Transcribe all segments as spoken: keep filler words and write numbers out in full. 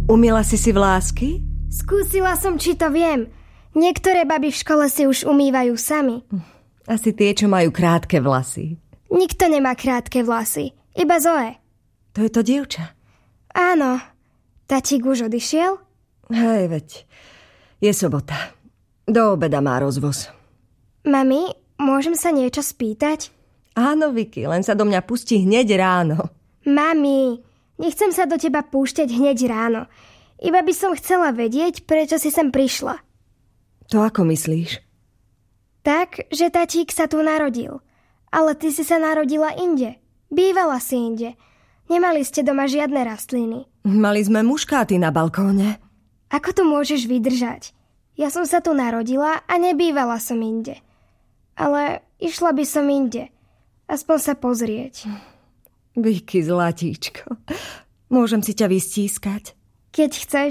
Umyla si si vlásky? Skúsila som, či to viem. Niektoré baby v škole si už umývajú sami. Asi tie, čo majú krátke vlasy. Nikto nemá krátke vlasy. Iba Zoe. To je to dievča. Áno. Tatík už odišiel? Hej, veď. Je sobota. Do obeda má rozvoz. Mami, môžem sa niečo spýtať? Áno, Vicky, len sa do mňa pustí hneď ráno. Mami, nechcem sa do teba púšťať hneď ráno. Iba by som chcela vedieť, prečo si sem prišla. To ako myslíš? Tak, že tatík sa tu narodil. Ale ty si sa narodila inde. Bývala si inde. Nemali ste doma žiadne rastliny. Mali sme muškáty na balkóne. Ako to môžeš vydržať? Ja som sa tu narodila a nebývala som inde. Ale išla by som inde. Aspoň sa pozrieť. Vicky, zlatíčko. Môžem si ťa vystískať? Keď chceš.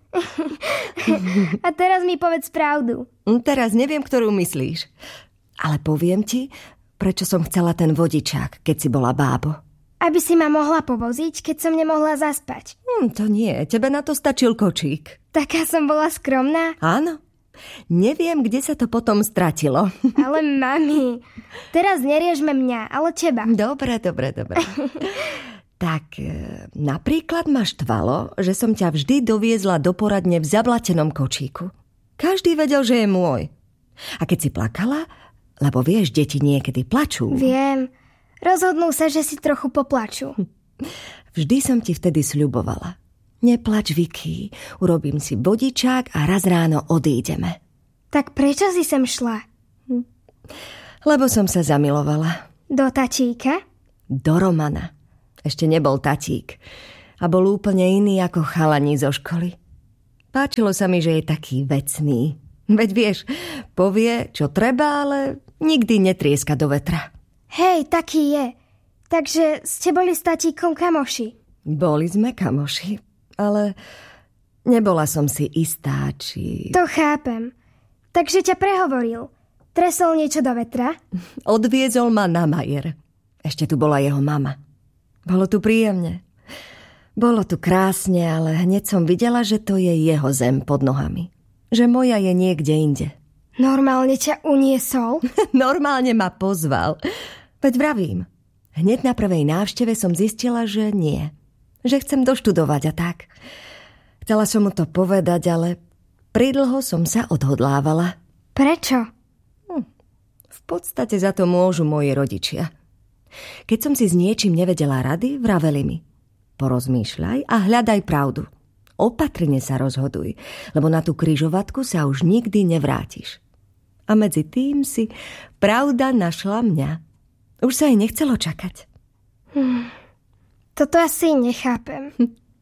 A teraz mi povedz pravdu. Teraz neviem, ktorú myslíš. Ale poviem ti, prečo som chcela ten vodičák, keď si bola bábo. Aby si ma mohla povoziť, keď som nemohla zaspať. Hm, to nie, tebe na to stačil kočík. Taká som bola skromná? Áno. Neviem, kde sa to potom stratilo. Ale mami, teraz neriežme mňa, ale teba. Dobre, dobre, dobre. Tak napríklad ma štvalo, že som ťa vždy doviezla do poradne v zablatenom kočíku. Každý vedel, že je môj. A keď si plakala, lebo vieš, deti niekedy plačú. Viem. Rozhodnú sa, že si trochu poplačú. Vždy som ti vtedy sľubovala. Neplač, Vicky, urobím si vodičák a raz ráno odídeme. Tak prečo si sem šla? Hm. Lebo som sa zamilovala. Do tatíka? Do Romana. Ešte nebol tatík. A bol úplne iný ako chalani zo školy. Páčilo sa mi, že je taký vecný. Veď vieš, povie, čo treba, ale nikdy netrieska do vetra. Hej, taký je. Takže ste boli s tatíkom kamoši? Boli sme kamoši, ale nebola som si istá, či... To chápem. Takže ťa prehovoril. Tresol niečo do vetra? Odviezol ma na majer. Ešte tu bola jeho mama. Bolo tu príjemne. Bolo tu krásne, ale hneď som videla, že to je jeho zem pod nohami. Že moja je niekde inde. Normálne ťa uniesol? Normálne ma pozval. Veď vravím. Hneď na prvej návšteve som zistila, že nie. Že chcem doštudovať a tak. Chcela som mu to povedať, ale pridlho som sa odhodlávala. Prečo? Hm. V podstate za to môžu moji rodičia. Keď som si s niečím nevedela rady, vraveli mi: porozmýšľaj a hľadaj pravdu. Opatrne sa rozhoduj, lebo na tú križovatku sa už nikdy nevrátiš. A medzi tým si pravda našla mňa. Už sa jej nechcelo čakať. Hm. Toto asi nechápem.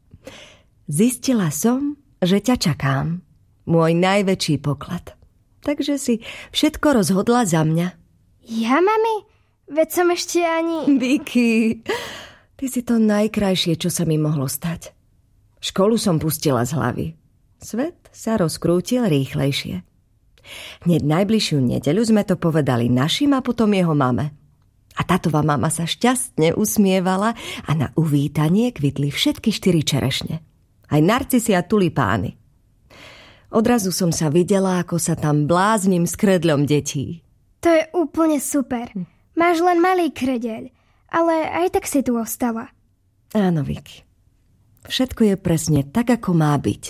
Zistila som, že ťa čakám. Môj najväčší poklad. Takže si všetko rozhodla za mňa. Ja, mami? Veď som ešte ani... Vicky, ty si to najkrajšie, čo sa mi mohlo stať. Školu som pustila z hlavy. Svet sa rozkrútil rýchlejšie. Hneď najbližšiu nedeľu sme to povedali našim a potom jeho mame. A tátová mama sa šťastne usmievala a na uvítanie kvitli všetky štyri čerešne. Aj narcisy a tulipány. Odrazu som sa videla, ako sa tam blázním s kredľom detí. To je úplne super. Máš len malý kredeľ, ale aj tak si tu ostala. Áno, Vicky. Všetko je presne tak, ako má byť.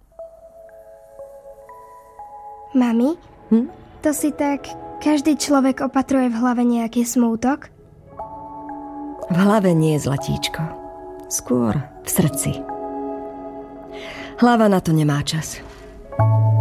Mami, hm? To si tak... Každý človek opatruje v hlave nejaký smútok? V hlave nie, zlatíčko. Skôr v srdci. Hlava na to nemá čas.